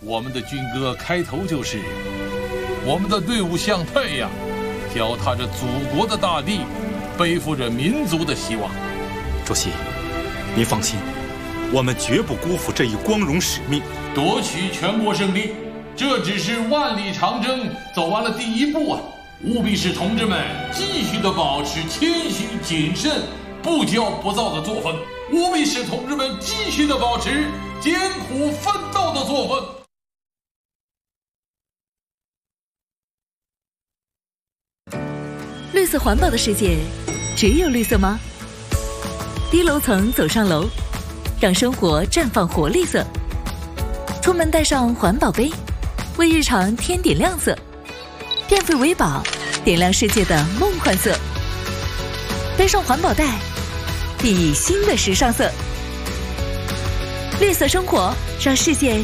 我们的军歌开头就是我们的队伍像太阳，脚踏着祖国的大地，背负着民族的希望。 主席，您放心，我们绝不辜负这一光荣使命。 夺取全国胜利，这只是万里长征走完了第一步啊！务必使同志们继续的保持谦虚谨慎、不骄不躁的作风，务必使同志们继续的保持艰苦奋斗的作风。 绿色环保的世界，只有绿色吗？低楼层走上楼，让生活绽放活力色。出门带上环保杯，为日常添点亮色。电费为宝，点亮世界的梦幻色。背上环保袋，熠熠新的时尚色。绿色生活，让世界